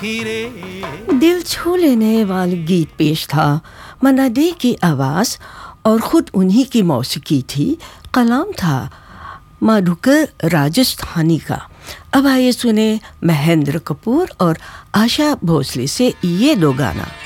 दिल छू लेने वाला गीत पेश था। मन्ना डे की आवाज़ और ख़ुद उन्हीं की मौसीकी थी। कलाम था मधुकर राजस्थानी का। अब आइए सुने महेंद्र कपूर और आशा भोसले से ये दो गाना।